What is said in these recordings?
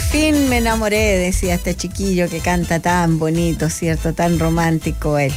fin me enamoré, decía este chiquillo que canta tan bonito, ¿cierto? Tan romántico él.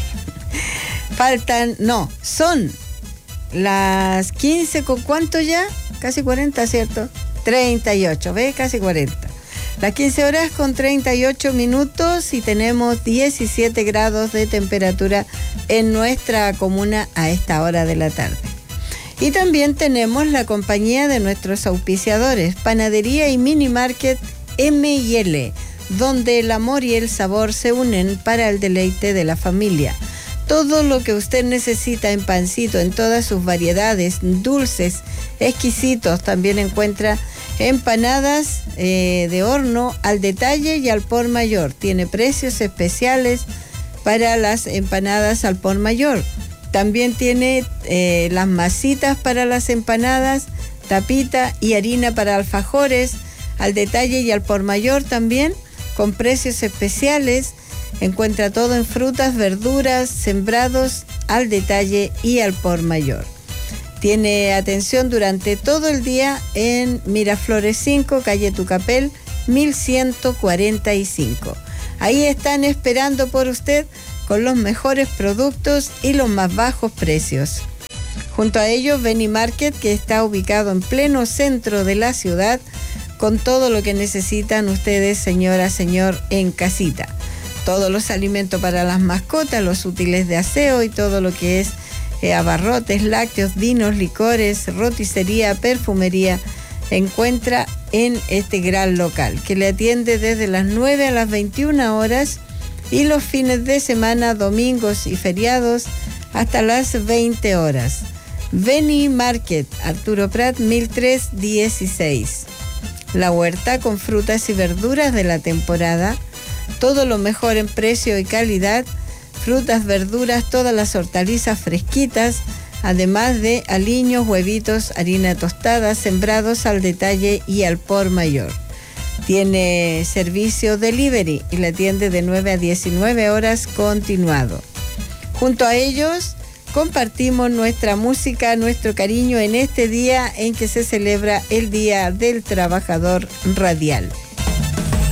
Son las 15 con cuánto ya, casi 40, ¿cierto? 38, ¿ves? Casi 40. Las 15 horas con 38 minutos y tenemos 17 grados de temperatura en nuestra comuna a esta hora de la tarde. Y también tenemos la compañía de nuestros auspiciadores, Panadería y Mini Market M&L, donde el amor y el sabor se unen para el deleite de la familia. Todo lo que usted necesita en pancito, en todas sus variedades, dulces, exquisitos. También encuentra empanadas de horno al detalle y al por mayor. Tiene precios especiales para las empanadas al por mayor. También tiene las masitas para las empanadas, tapita y harina para alfajores, al detalle y al por mayor también, con precios especiales. Encuentra todo en frutas, verduras, sembrados, al detalle y al por mayor. Tiene atención durante todo el día en Miraflores 5, calle Tucapel, 1145. Ahí están esperando por usted con los mejores productos y los más bajos precios. Junto a ellos, Beni Market, que está ubicado en pleno centro de la ciudad, con todo lo que necesitan ustedes, señora, señor, en casita. Todos los alimentos para las mascotas, los útiles de aseo y todo lo que es abarrotes, lácteos, vinos, licores, roticería, perfumería, encuentra en este gran local, que le atiende desde las 9 a las 21 horas y los fines de semana, domingos y feriados hasta las 20 horas. Beni Market, Arturo Prat, 1316. La huerta con frutas y verduras de la temporada, todo lo mejor en precio y calidad, frutas, verduras, todas las hortalizas fresquitas, además de aliños, huevitos, harina tostada, sembrados al detalle y al por mayor. Tiene servicio delivery y la atiende de 9 a 19 horas continuado. Junto a ellos compartimos nuestra música, nuestro cariño en este día en que se celebra el Día del Trabajador Radial.